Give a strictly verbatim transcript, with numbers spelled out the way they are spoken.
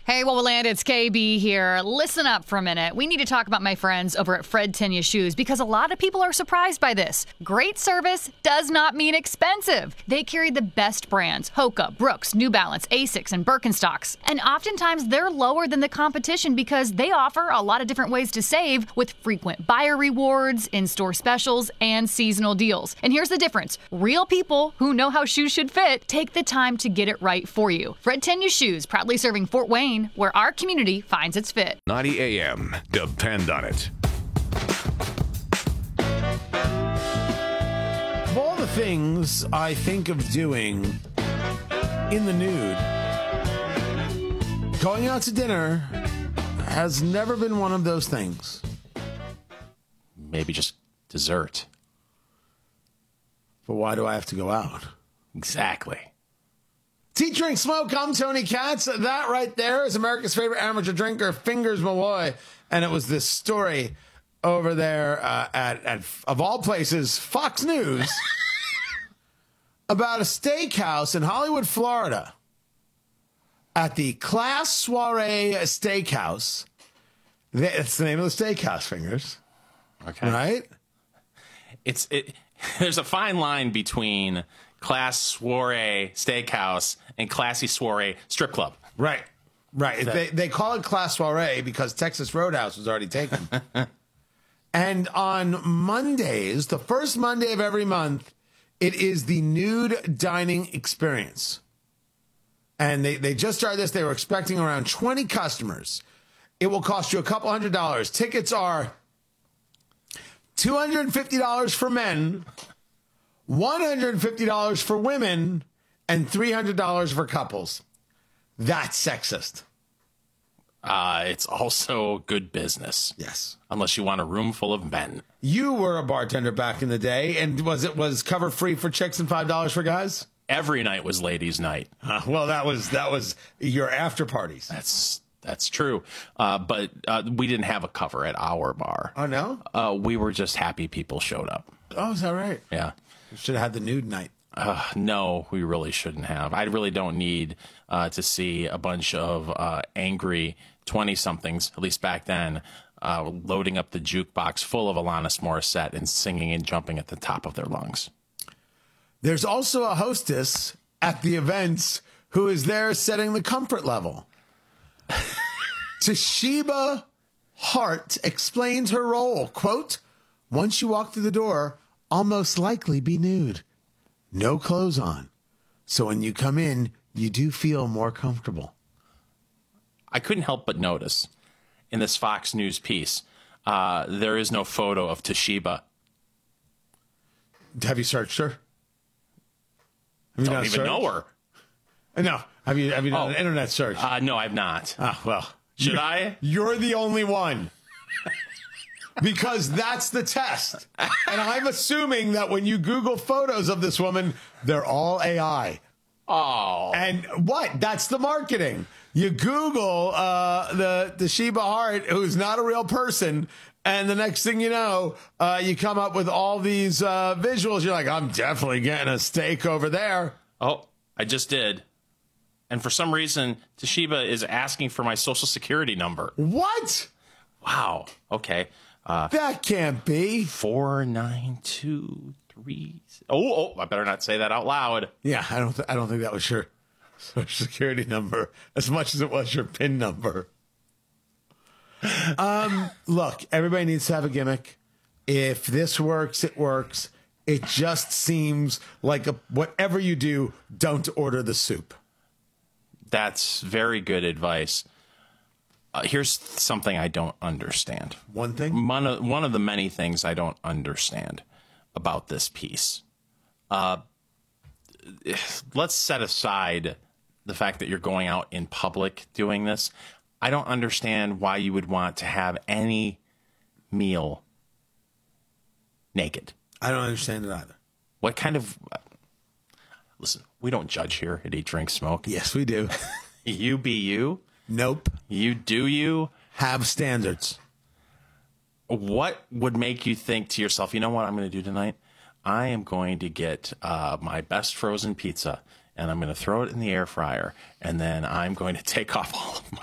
Hey, Wowoland, it's K B here. Listen up for a minute. We need to talk about my friends over at Fred Tenya Shoes because a lot of people are surprised by this. Great service does not mean expensive. They carry the best brands, Hoka, Brooks, New Balance, Asics, and Birkenstocks. And oftentimes they're lower than the competition because they offer a lot of different ways to save with frequent buyer rewards, in-store specials, and seasonal deals. And here's the difference. Real people who know how shoes should fit take the time to get it right for you. Fred Tenya Shoes, proudly serving Fort Wayne, where our community finds its fit. ninety A M. Depend on it. Of all the things I think of doing in the nude, going out to dinner has never been one of those things. Maybe just dessert. But why do I have to go out? Exactly. Tea, drink, smoke. I'm Tony Katz. That right there is America's favorite amateur drinker, Fingers Malloy. And it was this story over there uh, at, at, of all places, Fox News, about a steakhouse in Hollywood, Florida. At the Class Soiree Steakhouse. That's the name of the steakhouse, Fingers. Okay. Right? It's it. There's a fine line between Class Soiree Steakhouse and Classy Soiree Strip Club. Right. Right. That- They, they call it Class Soiree because Texas Roadhouse was already taken. And on Mondays, the first Monday of every month, it is the nude dining experience. And they, they just started this. They were expecting around twenty customers. It will cost you a couple hundred dollars. Tickets are two hundred fifty dollars for men, one hundred fifty dollars for women, and three hundred dollars for couples. That's sexist. Uh, it's also good business. Yes. Unless you want a room full of men. You were a bartender back in the day, and was it was cover free for chicks and five dollars for guys? Every night was ladies' night. Uh, well, that was that was your after parties. That's that's true. Uh, but uh, we didn't have a cover at our bar. Oh no? Uh, we were just happy people showed up. Oh, is that right? Yeah. Should have had the nude night. Uh, no, we really shouldn't have. I really don't need uh, to see a bunch of uh, angry twenty-somethings, at least back then, uh, loading up the jukebox full of Alanis Morissette and singing and jumping at the top of their lungs. There's also a hostess at the events who is there setting the comfort level. Toshiba Hart explains her role. Quote, once you walk through the door, I'll most likely be nude. No clothes on. So when you come in, you do feel more comfortable. I couldn't help but notice in this Fox News piece, uh, there is no photo of Toshiba. Have you searched her? Have you Don't done a even search? know her. No. Have you have you done Oh. an internet search? Uh, no, I've not. Ah, well. Should you're- I? You're the only one. Because that's the test. And I'm assuming that when you Google photos of this woman, they're all A I. Oh. And what? That's the marketing. You Google uh, the, the Sheba Hart, who's not a real person, and the next thing you know, uh, you come up with all these uh, visuals. You're like, I'm definitely getting a steak over there. Oh, I just did. And for some reason, Toshiba is asking for my social security number. What? Wow. Okay. Uh, That can't be. four nine two three. Oh, oh, I better not say that out loud. Yeah, I don't. Th- I don't think that was your social security number as much as it was your PIN number. Um, look, everybody needs to have a gimmick. If this works, it works. It just seems like a, whatever you do, don't order the soup. That's very good advice. Uh, here's something I don't understand. One thing. One of, one of the many things I don't understand about this piece. Uh, let's set aside the fact that you're going out in public doing this. I don't understand why you would want to have any meal naked. I don't understand it either. What kind of... Listen, we don't judge here at Eat, Drink, Smoke. Yes, we do. You be you. Nope. You do you. Have standards. What would make you think to yourself, you know what I'm going to do tonight? I am going to get uh, my best frozen pizza, and I'm going to throw it in the air fryer, and then I'm going to take off all of my